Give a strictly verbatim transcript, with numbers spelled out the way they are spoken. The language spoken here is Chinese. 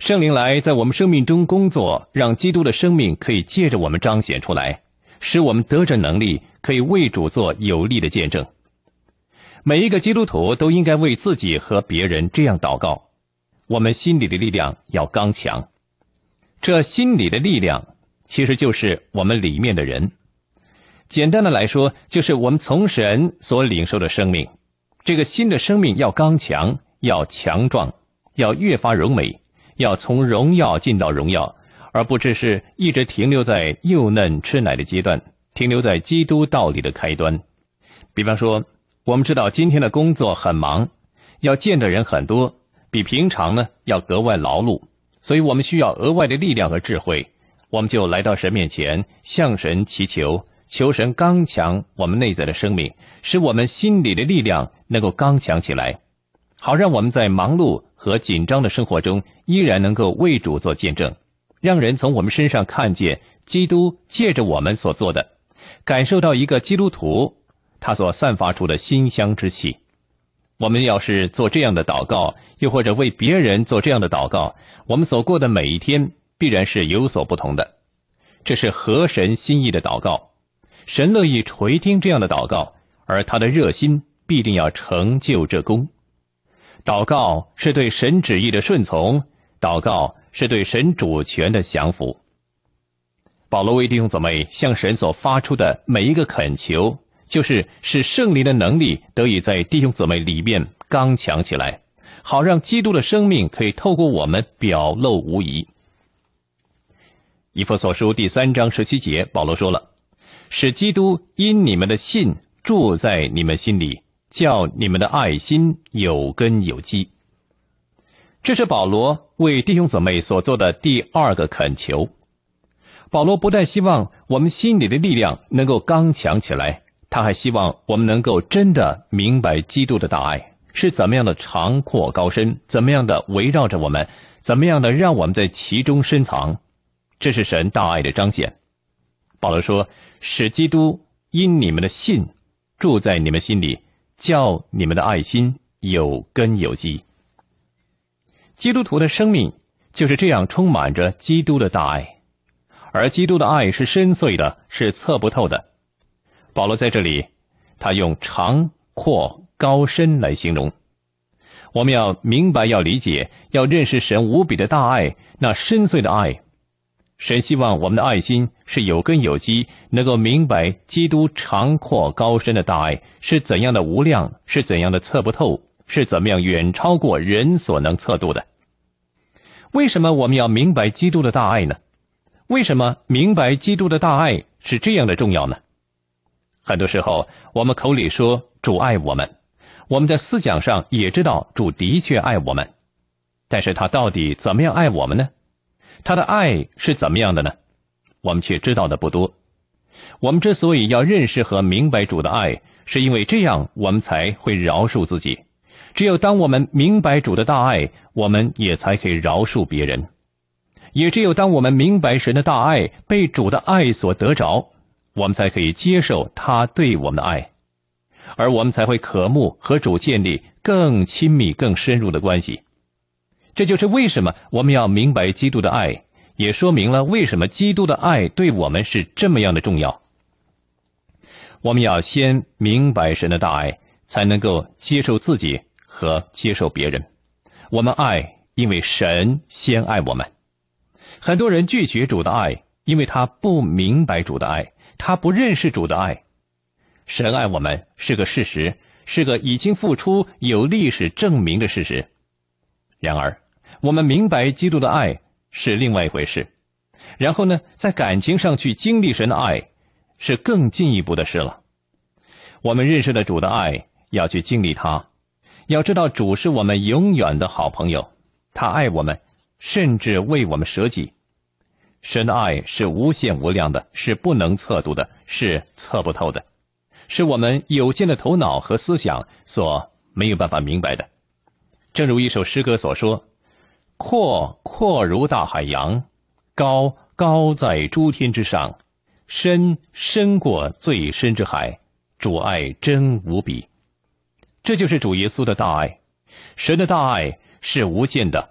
圣灵来在我们生命中工作，让基督的生命可以借着我们彰显出来，使我们得着能力，可以为主做有力的见证。每一个基督徒都应该为自己和别人这样祷告：我们心里的力量要刚强。这心里的力量其实就是我们里面的人，简单的来说，就是我们从神所领受的生命。这个新的生命要刚强，要强壮，要越发荣美，要从荣耀进到荣耀，而不只是一直停留在幼嫩吃奶的阶段，停留在基督道理的开端。比方说，我们知道今天的工作很忙，要见的人很多，比平常呢要格外劳碌，所以我们需要额外的力量和智慧。我们就来到神面前，向神祈求，求神刚强我们内在的生命，使我们心里的力量能够刚强起来，好让我们在忙碌和紧张的生活中依然能够为主做见证，让人从我们身上看见基督借着我们所做的，感受到一个基督徒他所散发出的馨香之气。我们要是做这样的祷告，又或者为别人做这样的祷告，我们所过的每一天必然是有所不同的。这是合神心意的祷告，神乐意垂听这样的祷告，而他的热心必定要成就这功。祷告是对神旨意的顺从，祷告是对神主权的降服。保罗为弟兄姊妹向神所发出的每一个恳求，就是使圣灵的能力得以在弟兄姊妹里面刚强起来，好让基督的生命可以透过我们表露无遗。以弗所书第三章十七节，保罗说了：使基督因你们的信住在你们心里，叫你们的爱心有根有基。这是保罗为弟兄姊妹所做的第二个恳求。保罗不但希望我们心里的力量能够刚强起来，他还希望我们能够真的明白基督的大爱是怎么样的长阔高深，怎么样的围绕着我们，怎么样的让我们在其中深藏。这是神大爱的彰显。保罗说：使基督因你们的信住在你们心里，叫你们的爱心有根有基。基督徒的生命就是这样充满着基督的大爱，而基督的爱是深邃的，是测不透的。保罗在这里他用长阔高深来形容。我们要明白，要理解，要认识神无比的大爱，那深邃的爱。神希望我们的爱心是有根有基，能够明白基督长阔高深的大爱是怎样的无量，是怎样的测不透，是怎么样远超过人所能测度的。为什么我们要明白基督的大爱呢？为什么明白基督的大爱是这样的重要呢？很多时候我们口里说主爱我们，我们在思想上也知道主的确爱我们，但是他到底怎么样爱我们呢？他的爱是怎么样的呢？我们却知道的不多。我们之所以要认识和明白主的爱，是因为这样我们才会饶恕自己。只有当我们明白主的大爱，我们也才可以饶恕别人。也只有当我们明白神的大爱，被主的爱所得着，我们才可以接受他对我们的爱，而我们才会渴慕和主建立更亲密更深入的关系。这就是为什么我们要明白基督的爱，也说明了为什么基督的爱对我们是这么样的重要。我们要先明白神的大爱，才能够接受自己和接受别人。我们爱，因为神先爱我们。很多人拒绝主的爱，因为他不明白主的爱，他不认识主的爱。神爱我们是个事实，是个已经付出有历史证明的事实。然而我们明白基督的爱是另外一回事，然后呢，在感情上去经历神的爱是更进一步的事了。我们认识了主的爱，要去经历它，要知道主是我们永远的好朋友，他爱我们，甚至为我们舍己。神的爱是无限无量的，是不能测度的，是测不透的，是我们有限的头脑和思想所没有办法明白的。正如一首诗歌所说：阔阔如大海洋，高高在诸天之上，深深过最深之海，主爱真无比。这就是主耶稣的大爱。神的大爱是无限的，